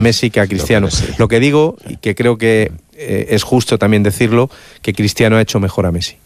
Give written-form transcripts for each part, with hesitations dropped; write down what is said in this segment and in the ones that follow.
Messi que a Cristiano. Lo que digo, y que creo que es justo también decirlo, que Cristiano ha hecho mejor a Messi.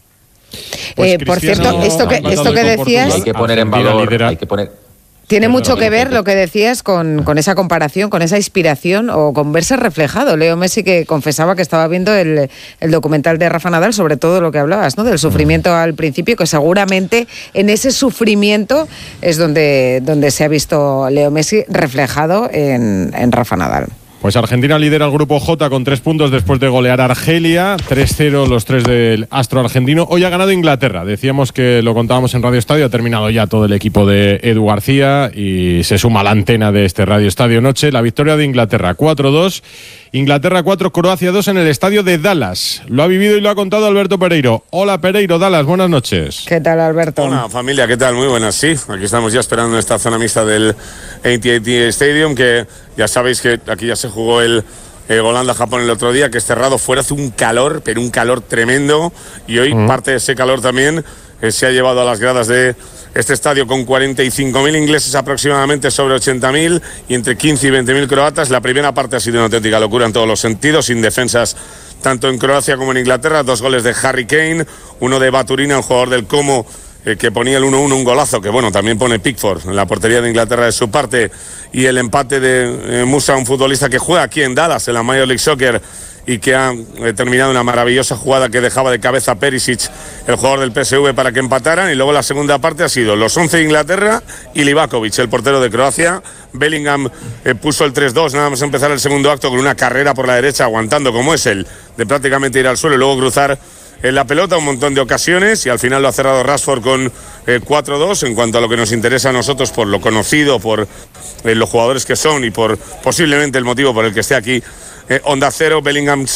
Pues por cierto, esto que decías... Hay que poner en valor, hay que poner... Tiene mucho que ver lo que decías con esa comparación, con esa inspiración o con verse reflejado. Leo Messi, que confesaba que estaba viendo el documental de Rafa Nadal, sobre todo lo que hablabas, ¿no? Del sufrimiento al principio, que seguramente en ese sufrimiento es donde se ha visto Leo Messi reflejado en Rafa Nadal. Pues Argentina lidera el grupo J con 3 puntos después de golear a Argelia, 3-0 los 3 del astro argentino. Hoy ha ganado Inglaterra, decíamos que lo contábamos en Radio Estadio, ha terminado ya todo el equipo de Edu García y se suma la antena de este Radio Estadio Noche. La victoria de Inglaterra 4-2, Inglaterra 4, Croacia 2 en el estadio de Dallas. Lo ha vivido y lo ha contado Alberto Pereiro. Hola Pereiro, Dallas, buenas noches. ¿Qué tal, Alberto? Hola familia, ¿qué tal? Muy buenas, sí. Aquí estamos ya esperando en esta zona mixta del AT&T Stadium, que ya sabéis que aquí ya se jugó el Holanda-Japón el otro día, que es cerrado. Fuera hace un calor, pero un calor tremendo, y hoy parte de ese calor también se ha llevado a las gradas de este estadio, con 45.000 ingleses aproximadamente, sobre 80.000, y entre 15 y 20.000 croatas. La primera parte ha sido una auténtica locura en todos los sentidos, sin defensas tanto en Croacia como en Inglaterra. 2 goles de Harry Kane, uno de Baturina, un jugador del Como, que ponía el 1-1, un golazo, que bueno, también pone Pickford en la portería de Inglaterra de su parte, y el empate de Musa, un futbolista que juega aquí en Dallas, en la Major League Soccer, y que ha terminado una maravillosa jugada que dejaba de cabeza a Perisic, el jugador del PSV, para que empataran. Y luego la segunda parte ha sido los 11 de Inglaterra y Livakovic, el portero de Croacia. Bellingham puso el 3-2 nada más empezar el segundo acto, con una carrera por la derecha, aguantando como es él, de prácticamente ir al suelo y luego cruzar en la pelota un montón de ocasiones, y al final lo ha cerrado Rashford con 4-2. En cuanto a lo que nos interesa a nosotros, por lo conocido, por los jugadores que son y por posiblemente el motivo por el que esté aquí Onda Cero, Bellingham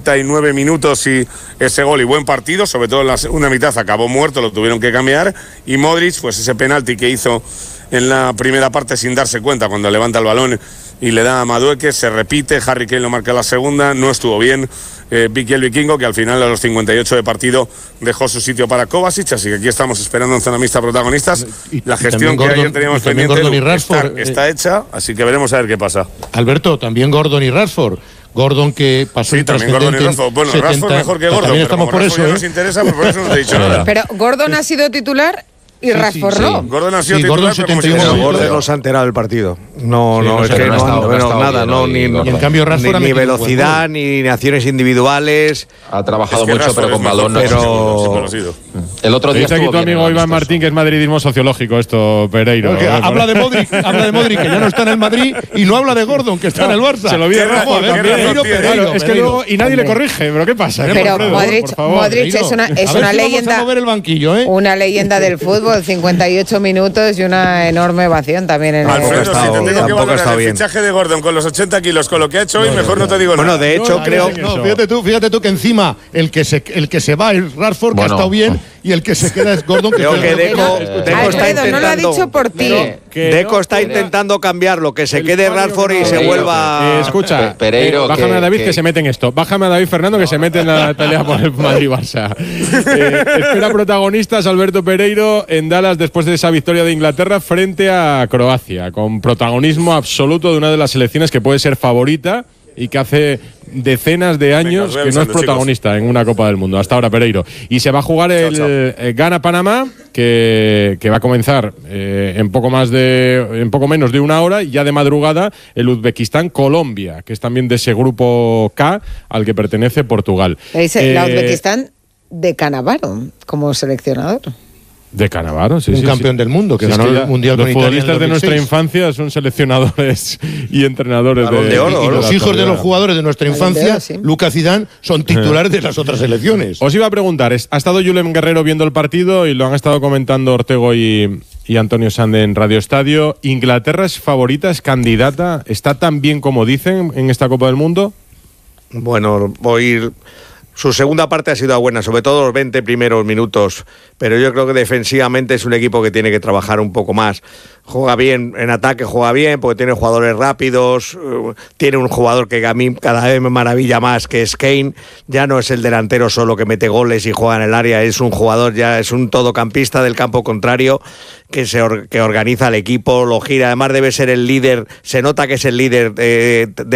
79 minutos y ese gol y buen partido, sobre todo en la segunda mitad acabó muerto, lo tuvieron que cambiar, y Modric, pues ese penalti que hizo en la primera parte sin darse cuenta, cuando levanta el balón y le da a Madueke, se repite. Harry Kane lo marca la segunda, no estuvo bien Vicky el Vikingo, que al final a los 58 de partido dejó su sitio para Kovacic, así que aquí estamos esperando en zona mixta protagonistas. La gestión que ayer teníamos pendiente está hecha, así que veremos a ver qué pasa. Alberto, también Gordon y Rashford. Gordon, que pasó también Gordon y Rashford. Bueno, 70, Rashford mejor que Gordon, también estamos por eso, no nos interesa, por eso no te he dicho nada. Pero Gordon ha sido titular y Rashford no. Gordon ha sido titular, pero Gordon no se ha enterado del partido. No, es que no, ni en cambio Rashford ni velocidad, ni acciones individuales. Ha trabajado mucho, pero con balón no. El otro día dice aquí tu amigo Iván Martín que es madridismo sociológico esto, Pereiro. Habla de Modric, que ya no está en el Madrid, y no habla de Gordon, que está en el Barça. Se lo viene Rafa Pereiro. Es que luego y nadie le corrige, pero ¿qué pasa? Pero Modric es una leyenda. Mover el banquillo, una leyenda del fútbol. 58 minutos y una enorme ovación también en Alfredo, si te tengo que valorar el fichaje de Gordon con los 80 kilos, con lo que ha hecho hoy, mejor no te digo nada. Bueno, de hecho, creo... Fíjate tú que encima el que se va es Rashford, que ha estado bien, y el que se queda es Gordon. Creo que Deco está intentando... no lo ha dicho por ti. Deco está intentando cambiarlo, que se quede Rashford y se vuelva... Escucha, Pereiro, bájame a David que se mete en esto. Bájame a David Fernando que se mete en la pelea por el Madrid-Barça. Espera protagonistas Alberto Pereiro en Dallas después de esa victoria de Inglaterra frente a Croacia, con protagonismo absoluto de una de las selecciones que puede ser favorita y que hace decenas de años que no es protagonista en una Copa del Mundo. Hasta ahora, Pereiro. Y se va a jugar el Ghana-Panamá, que va a comenzar en poco menos de una hora, y ya de madrugada el Uzbekistán-Colombia, que es también de ese grupo K al que pertenece Portugal. La Uzbekistán de Cannavaro como seleccionador. De Cannavaro, sí. Un campeón del mundo que ganó el Mundial con Italia. Los futbolistas de nuestra infancia son seleccionadores y entrenadores de oro. Y los hijos de los jugadores de nuestra infancia, Lucas y Zidane, son titulares de las otras selecciones. Os iba a preguntar, ha estado Julen Guerrero viendo el partido y lo han estado comentando Ortego y Antonio Sande en Radio Estadio. ¿Inglaterra es favorita, es candidata? ¿Está tan bien como dicen en esta Copa del Mundo? Bueno, su segunda parte ha sido buena, sobre todo los 20 primeros minutos, pero yo creo que defensivamente es un equipo que tiene que trabajar un poco más. Juega bien, en ataque juega bien, porque tiene jugadores rápidos, tiene un jugador que a mí cada vez me maravilla más, que es Kane. Ya no es el delantero solo que mete goles y juega en el área, es un jugador, ya es un todocampista del campo contrario, que organiza el equipo, lo gira, además debe ser el líder, se nota que es el líder de